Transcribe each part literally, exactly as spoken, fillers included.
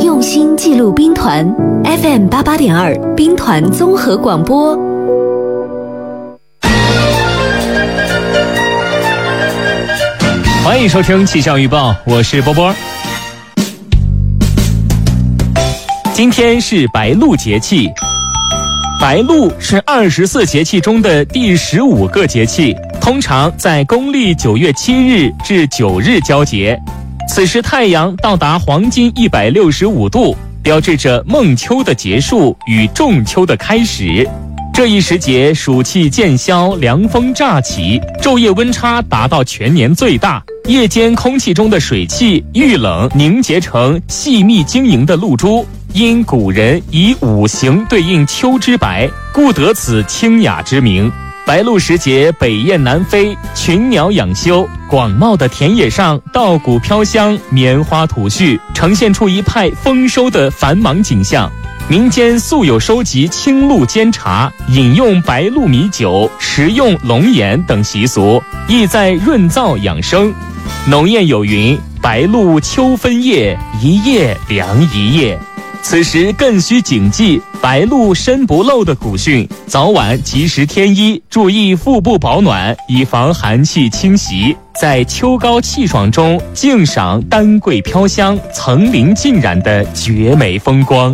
用心记录兵团 F M 八八点二兵团综合广播。 欢迎收听气象预报，我是波波。今天是白露节气，白露是二十四节气中的第十五个节气，通常在公历九月七日至九日交节。此时太阳到达黄金一百六十五度，标志着孟秋的结束与仲秋的开始。这一时节暑气渐消，凉风乍起，昼夜温差达到全年最大，夜间空气中的水汽遇冷凝结成细密晶莹的露珠，因古人以五行对应秋之白，故得此清雅之名。白露时节，北雁南飞，群鸟养休，广袤的田野上稻谷飘香，棉花吐絮，呈现出一派丰收的繁忙景象。民间素有收集青露煎茶、饮用白露米酒、食用龙眼等习俗，意在润燥养生。农谚有云：白露秋分夜，一夜凉一夜。此时更需谨记白露身不露的古训，早晚及时添衣，注意腹部保暖，以防寒气侵袭。在秋高气爽中静赏丹桂飘香、层林尽染的绝美风光。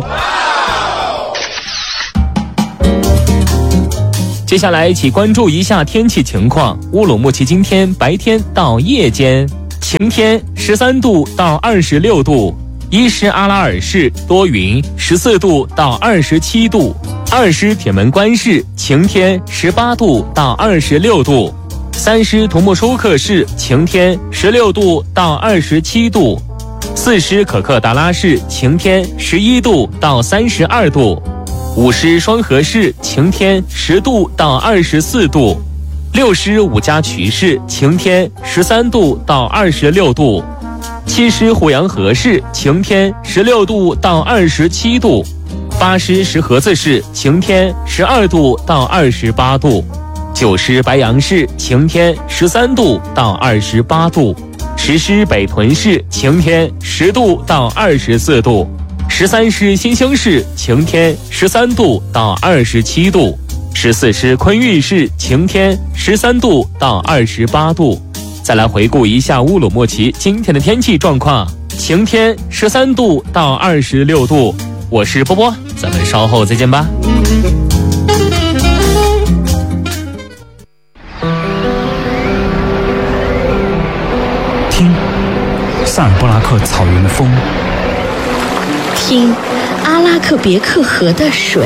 接下来一起关注一下天气情况。乌鲁木齐今天白天到夜间晴天，十三度到二十六度。伊什阿拉尔市多云，十四度到二十七度；二师铁门关市晴天，十八度到二十六度；三师图木舒克市晴天，十六度到二十七度；四师可克达拉市晴天，十一度到三十二度；五师双河市晴天，十度到二十四度；六师五家渠市晴天，十三度到二十六度。七师虎阳河市晴天，十六度到二十七度；八师石河子市晴天，十二度到二十八度；九师白杨市晴天，十三度到二十八度；十师北屯市晴天，十度到二十四度；十三师新兴市晴天，十三度到二十七度；十四师昆玉市晴天，十三度到二十八度。再来回顾一下乌鲁木齐今天的天气状况，晴天，十三度到二十六度。我是波波，咱们稍后再见吧。 听萨尔布拉克草原的风， 听阿拉克别克河的水，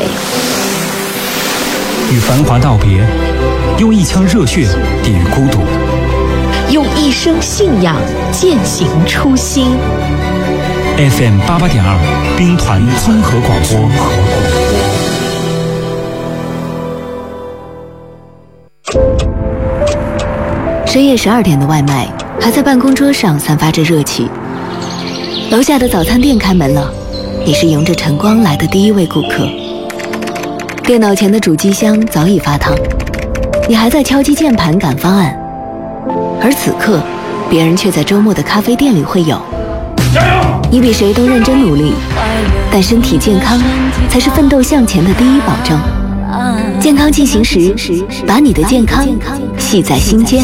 与繁华道别，用一腔热血抵御孤独， 用一生信仰践行初心。 F M 八八点二兵团综合广播。 深夜十二点的外卖还在办公桌上散发着热气，楼下的早餐店开门了，你是迎着晨光来的第一位顾客。电脑前的主机箱早已发烫，你还在敲击键盘赶方案，而此刻别人却在周末的咖啡店里会友。 加油！ 你比谁都认真努力，但身体健康才是奋斗向前的第一保证。健康进行时，把你的健康系在心间。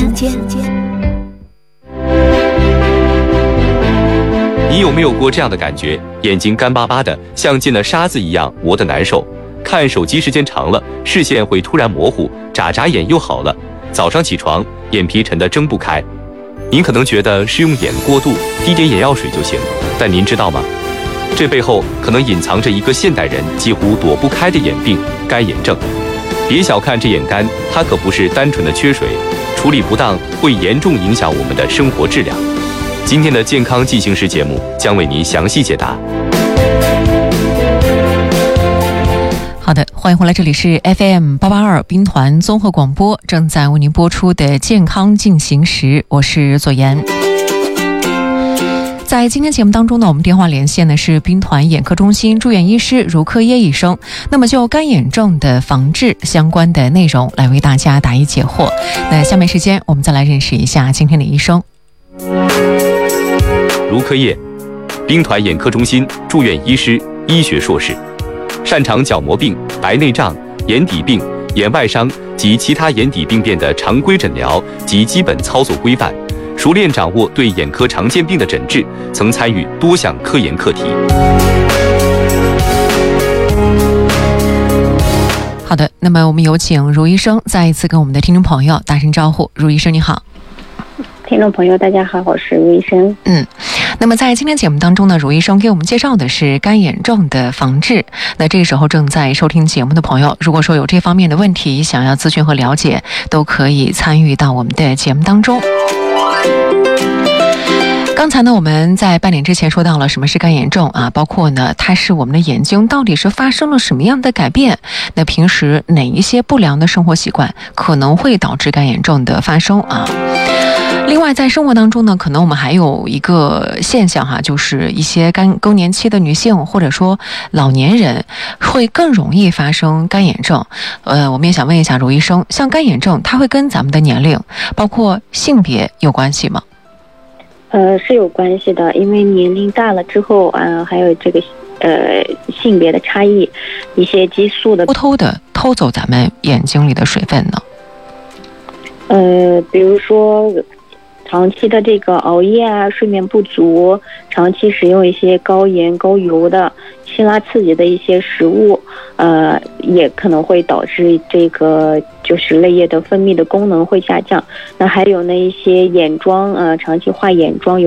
你有没有过这样的感觉？眼睛干巴巴的，像进了沙子一样，磨得难受。看手机时间长了，视线会突然模糊，眨眨眼又好了。早上起床，眼皮沉得睁不开。您可能觉得是用眼过度，滴点眼药水就行，但您知道吗？这背后可能隐藏着一个现代人几乎躲不开的眼病——干眼症。别小看这眼干，它可不是单纯的缺水，处理不当会严重影响我们的生活质量。今天的健康进行时节目将为您详细解答。 好的，欢迎回来，这里是 F M 八八二兵团综合广播，正在为您播出的健康进行时，我是左岩。在今天节目当中呢，我们电话连线的是兵团眼科中心住院医师茹科耶医生，那么就干眼症的防治相关的内容来为大家答疑解惑。那下面时间我们再来认识一下今天的医生。 茹科耶， 兵团眼科中心住院医师、医学硕士，擅长角膜病、白内障、眼底病、眼外伤及其他眼底病变的常规诊疗及基本操作规范，熟练掌握对眼科常见病的诊治，曾参与多项科研课题。 好的，那么我们有请卢医生再一次跟我们的听众朋友打声招呼。卢医生你好。 听众朋友大家好，我是卢医生。 嗯，那么在今天节目当中呢，卢医生给我们介绍的是干眼症的防治。那这个时候正在收听节目的朋友，如果说有这方面的问题想要咨询和了解，都可以参与到我们的节目当中。刚才呢，我们在半点之前说到了什么是干眼症啊，包括呢，它是我们的眼睛到底是发生了什么样的改变？那平时哪一些不良的生活习惯可能会导致干眼症的发生啊？另外，在生活当中呢，可能我们还有一个现象哈，就是一些干更年期的女性或者说老年人会更容易发生干眼症。呃，我们也想问一下卢医生，像干眼症，它会跟咱们的年龄，包括性别有关系吗？ 呃，是有关系的，因为年龄大了之后啊、呃，还有这个呃性别的差异，一些激素的偷偷的偷走咱们眼睛里的水分呢？ 呃，比如说长期的这个熬夜啊，睡眠不足，长期使用一些高盐高油的辛辣刺激的一些食物，呃，也可能会导致这个就是泪液的分泌的功能会下降。那还有呢，一些眼妆，呃，长期画眼妆。